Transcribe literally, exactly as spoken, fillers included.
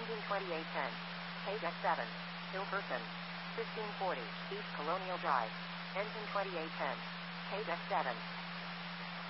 Engine twenty-eight ten. K deck seven. Hill person. fifteen forty. East Colonial Drive. Engine twenty-eight ten. K deck seven.